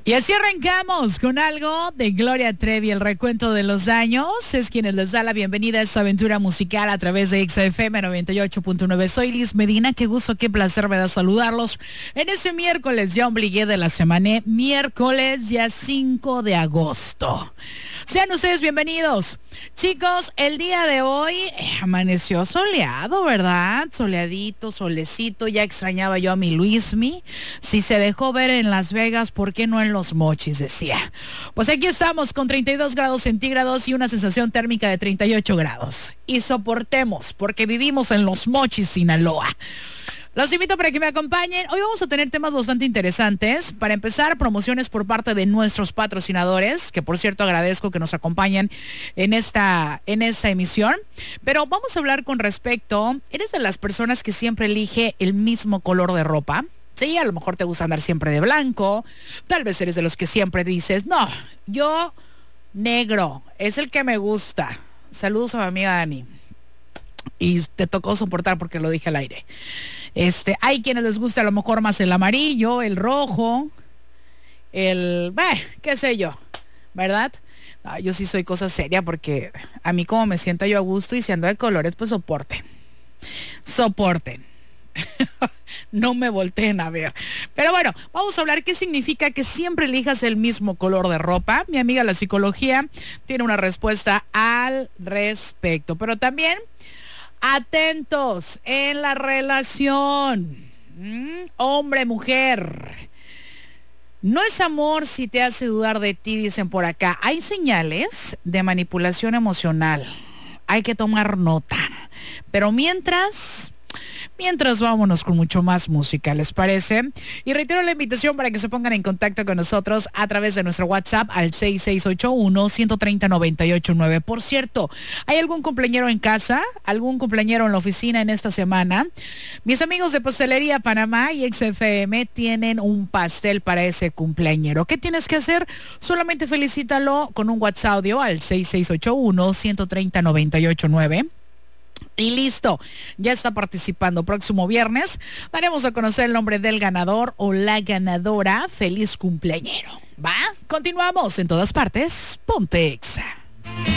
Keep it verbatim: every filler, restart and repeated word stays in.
Y así arrancamos con algo de Gloria Trevi, el recuento de los años. Es quienes les da la bienvenida a esta aventura musical a través de X F M noventa y ocho punto nueve. Soy Liz Medina, qué gusto, qué placer me da saludarlos en este miércoles ya obligué de la semana, miércoles ya cinco de agosto. Sean ustedes bienvenidos. Chicos, el día de hoy eh, amaneció soleado, ¿verdad? Soleadito, solecito, ya extrañaba yo a mi Luismi. Si se dejó ver en Las Vegas, ¿por qué no en Los Mochis? Decía. Pues aquí estamos con treinta y dos grados centígrados y una sensación térmica de treinta y ocho grados. Y soportemos, porque vivimos en Los Mochis, Sinaloa. Los invito para que me acompañen. Hoy vamos a tener temas bastante interesantes. Para empezar, promociones por parte de nuestros patrocinadores, que por cierto agradezco que nos acompañen en esta, en esta emisión. Pero vamos a hablar con respecto, ¿eres de las personas que siempre elige el mismo color de ropa? Sí, a lo mejor te gusta andar siempre de blanco. Tal vez eres de los que siempre dices, no, yo negro, es el que me gusta. Saludos a mi amiga Dani. Y te tocó soportar porque lo dije al aire. Este, hay quienes les gusta a lo mejor más el amarillo, el rojo, el, eh, qué sé yo, ¿verdad? No, yo sí soy cosa seria porque a mí como me siento yo a gusto y si ando de colores, pues soporten. Soporten. No me volteen a ver. Pero bueno, vamos a hablar qué significa que siempre elijas el mismo color de ropa. Mi amiga la psicología tiene una respuesta al respecto. Pero también, atentos en la relación. ¿Mm? Hombre, mujer. No es amor si te hace dudar de ti, dicen por acá. Hay señales de manipulación emocional. Hay que tomar nota. Pero mientras... Mientras vámonos con mucho más música, ¿les parece? Y reitero la invitación para que se pongan en contacto con nosotros a través de nuestro WhatsApp al seis seis ocho uno, uno tres cero, nueve ocho nueve. Por cierto, ¿hay algún cumpleañero en casa? ¿Algún cumpleañero en la oficina en esta semana? Mis amigos de Pastelería Panamá y X F M tienen un pastel para ese cumpleañero. ¿Qué tienes que hacer? Solamente felicítalo con un WhatsApp audio al seis seis ocho uno, uno tres cero, nueve ocho nueve. Y listo, ya está participando. Próximo viernes daremos a conocer el nombre del ganador o la ganadora. Feliz cumpleañero. ¿Va? Continuamos en todas partes. Ponte Exa.